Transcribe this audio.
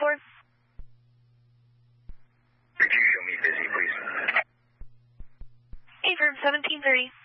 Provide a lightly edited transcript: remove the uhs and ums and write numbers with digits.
4. Could you show me busy, please? Affirm 1730.